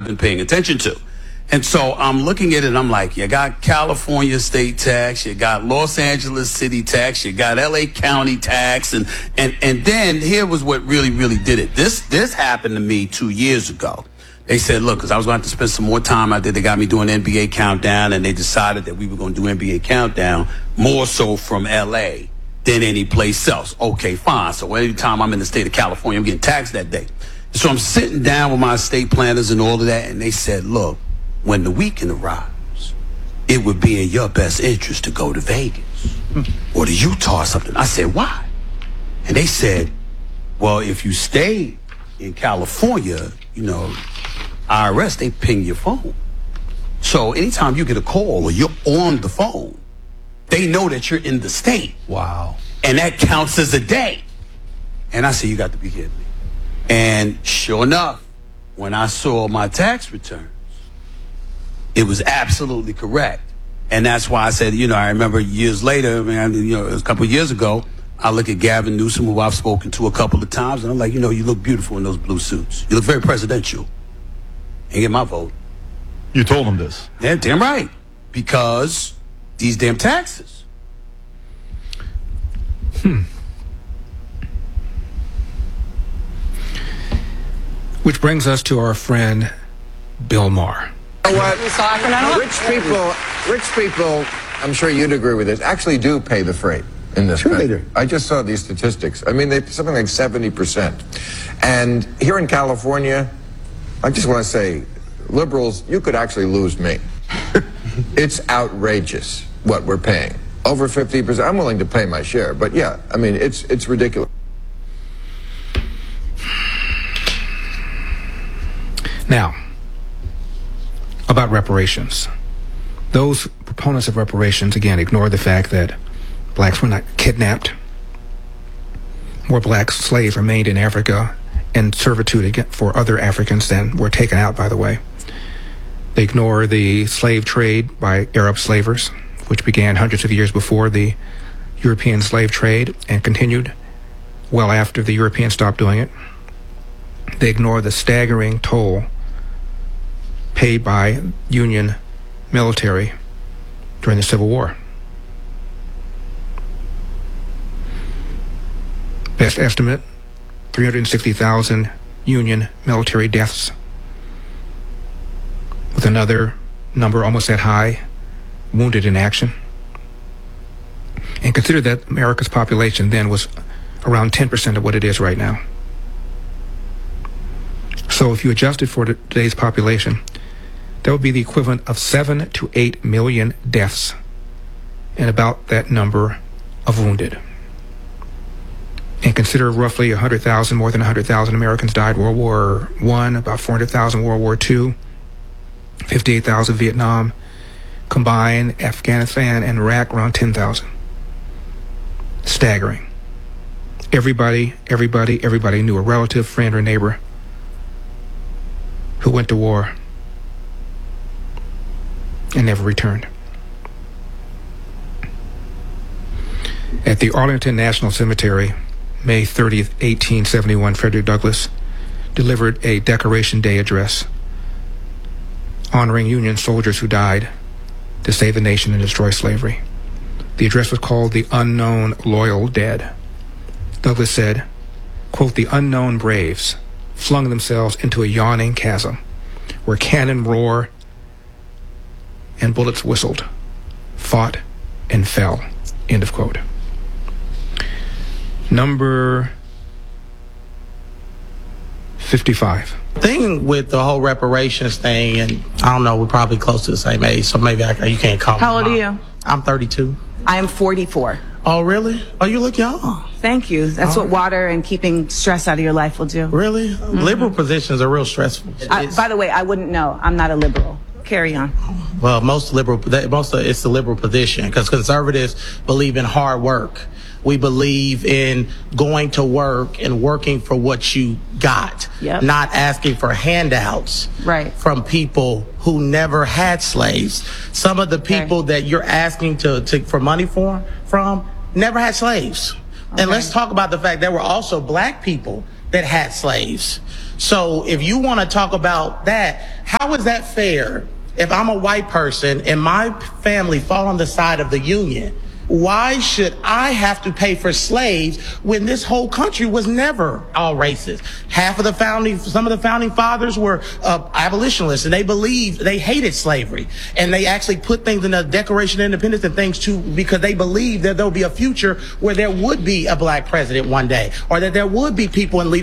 been paying attention to. And so I'm looking at it and I'm like, you got California state tax, you got Los Angeles city tax, you got LA county tax, and then here was what really did it. This happened to me 2 years ago. They said, look, because I was going to have to spend some more time out there, they got me doing NBA Countdown, and they decided that we were going to do NBA Countdown more so from LA than any place else. Okay, fine. So every time I'm in the state of California, I'm getting taxed that day. So I'm sitting down with my estate planners and all of that, and they said, look, when the weekend arrives, it would be in your best interest to go to Vegas or to Utah or something. I said, why? And they said, well, if you stay in California, you know, IRS, they ping your phone. So anytime you get a call or you're on the phone, they know that you're in the state. Wow. And that counts as a day. And I said, you got to be kidding me. And sure enough, when I saw my tax returns, it was absolutely correct. And that's why I said, you know, I remember years later, man, you know, it was a couple of years ago, I look at Gavin Newsom, who I've spoken to a couple of times, and I'm like, you know, you look beautiful in those blue suits. You look very presidential. And get my vote. You told him this? Yeah, damn right. Because these damn taxes. Which brings us to our friend Bill Maher. You know what? Rich people, I'm sure you'd agree with this, actually do pay the freight in this country. They do. I just saw these statistics. I mean, something like 70%. And here in California, I just want to say, liberals, you could actually lose me. It's outrageous what we're paying. Over 50%. I'm willing to pay my share, but yeah, I mean, it's ridiculous. Now, about reparations. Those proponents of reparations, again, ignore the fact that blacks were not kidnapped. More black slaves remained in Africa in servitude for other Africans than were taken out, by the way. They ignore the slave trade by Arab slavers, which began hundreds of years before the European slave trade and continued well after the Europeans stopped doing it. They ignore the staggering toll paid by Union military during the Civil War. Best estimate, 360,000 Union military deaths, with another number almost that high wounded in action. And consider that America's population then was around 10% of what it is right now. So if you adjusted for today's population, that would be the equivalent of 7 to 8 million deaths and about that number of wounded. And consider roughly 100,000, more than 100,000 Americans died World War I, about 400,000 World War II, 58,000 Vietnam, combined Afghanistan and Iraq around 10,000. Staggering. Everybody knew a relative, friend, or neighbor who went to war and never returned. At the Arlington National Cemetery, May 30th, 1871, Frederick Douglass delivered a Decoration Day address honoring Union soldiers who died to save the nation and destroy slavery. The address was called The Unknown Loyal Dead. Douglass said, quote, "The unknown braves flung themselves into a yawning chasm where cannon roared and bullets whistled, fought and fell," end of quote. Number 55. Thing with the whole reparations thing, and I don't know, we're probably close to the same age, so maybe you can't call me. How old are you? I'm 32. I am 44. Oh, really? Oh, you look young. Thank you. That's what water and keeping stress out of your life will do. Really? Mm-hmm. Liberal positions are real stressful. By the way, I wouldn't know. I'm not a liberal. Carry on. Well, it's the liberal position, because conservatives believe in hard work. We believe in going to work and working for what you got, not asking for handouts from people who never had slaves. Some of the people that you're asking for money from never had slaves. And let's talk about the fact there were also black people that had slaves. So if you want to talk about that, how is that fair? If I'm a white person and my family fall on the side of the Union, why should I have to pay for slaves when this whole country was never all racist? Some of the founding fathers were abolitionists, and they hated slavery, and they actually put things in the Declaration of Independence and things because they believed that there'll be a future where there would be a black president one day, or that there would be people in leadership